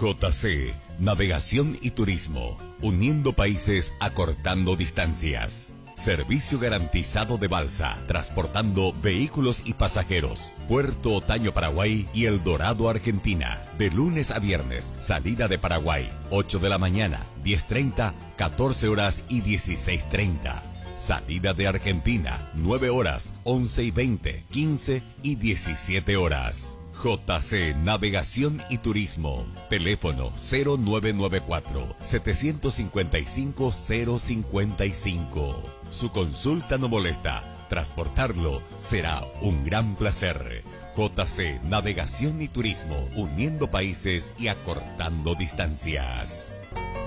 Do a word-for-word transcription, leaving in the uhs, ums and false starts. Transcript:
J C, Navegación y Turismo, uniendo países, acortando distancias. Servicio garantizado de balsa, transportando vehículos y pasajeros. Puerto Otaño, Paraguay y El Dorado, Argentina. De lunes a viernes, salida de Paraguay, ocho de la mañana, diez treinta, catorce horas y dieciséis treinta. Salida de Argentina, nueve horas, once y veinte, quince y diecisiete horas. J C Navegación y Turismo. Teléfono cero nueve nueve cuatro, siete cinco cinco, cero cinco cinco. Su consulta no molesta. Transportarlo será un gran placer. J C Navegación y Turismo, uniendo países y acortando distancias.